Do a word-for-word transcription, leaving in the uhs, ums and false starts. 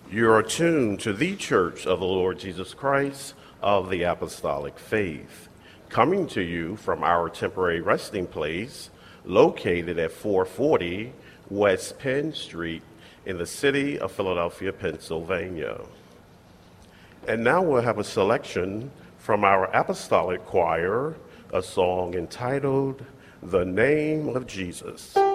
You are tuned to the Church of the Lord Jesus Christ of the Apostolic Faith, coming to you from our temporary resting place located at four forty West Penn Street in the city of Philadelphia, Pennsylvania. And now we'll have a selection from our Apostolic Choir, a song entitled, "The Name of Jesus."